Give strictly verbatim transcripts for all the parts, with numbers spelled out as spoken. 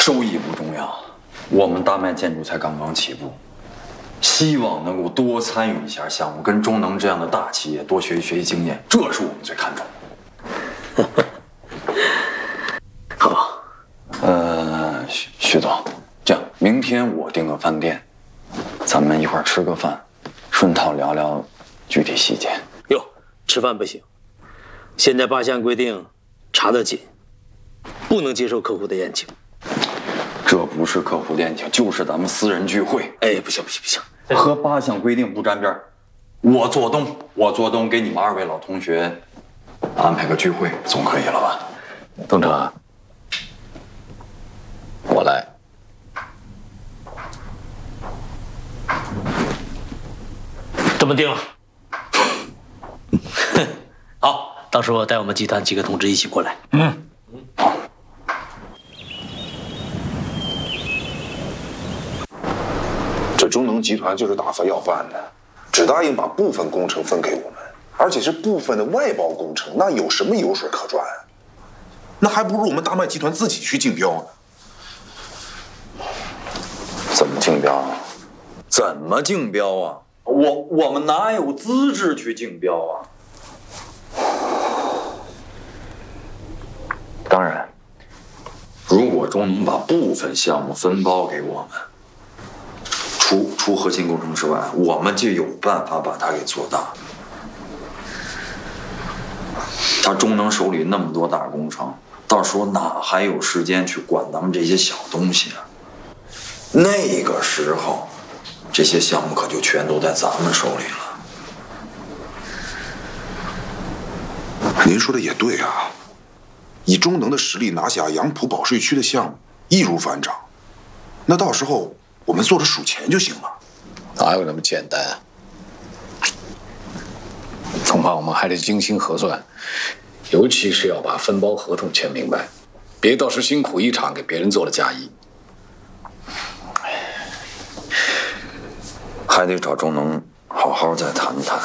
收益不重要，我们大麦建筑才刚刚起步，希望能够多参与一下项目，跟中能这样的大企业多学习学习经验，这是我们最看重的。 好， 呃，徐徐总，这样，明天我订个饭店，咱们一块儿吃个饭，顺道聊聊具体细节。 哟，吃饭不行，现在八项规定查得紧，不能接受客户的宴请。 这不是客户宴请，就是咱们私人聚会。 哎，不行不行不行， 和八项规定不沾边儿。我做东，我做东，给你们二位老同学安排个聚会，总可以了吧？ 东城，我来。 这么定了。好，到时候带我们集团几个同志一起过来。嗯。 这中能集团就是打算要饭的，只答应把部分工程分给我们，而且是部分的外包工程，那有什么油水可赚？那还不如我们大麦集团自己去竞标呢。 怎么竞标啊？怎么竞标啊？我我们哪有资质去竞标啊？当然，如果中能把部分项目分包给我们，除除核心工程之外，我们就有办法把它给做大。他中能手里那么多大工程，到时候哪还有时间去管咱们这些小东西啊？那个时候，这些项目可就全都在咱们手里了。 您说的也对啊，以中能的实力拿下杨浦保税区的项目，易如反掌。那到时候我们坐着数钱就行了。 哪有那么简单啊？恐怕我们还得精心核算，尤其是要把分包合同签明白，别到时辛苦一场给别人做了嫁衣。 还得找中能好好再谈谈。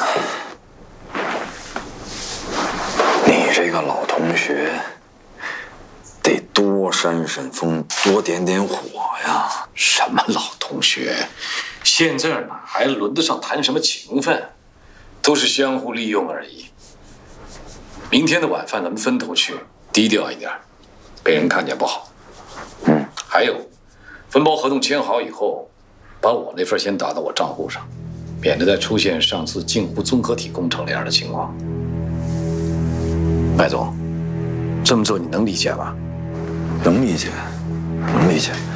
你这个老同学，得多扇扇风，多点点火呀！ 什么老同学？现在哪还轮得上谈什么情分？都是相互利用而已。明天的晚饭咱们分头去，低调一点，被人看见不好。 嗯， 还有，分包合同签好以后，把我那份先打到我账户上，免得再出现上次镜湖综合体工程那样的情况。麦总，这么做你能理解吧？ 能理解，能理解。